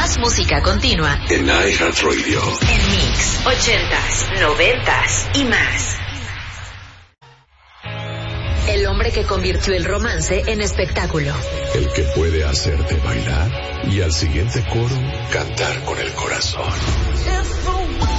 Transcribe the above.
Más música continua en iHeartRadio. En Mix, 80s, 90s y más. El hombre que convirtió el romance en espectáculo. El que puede hacerte bailar y al siguiente coro cantar con el corazón.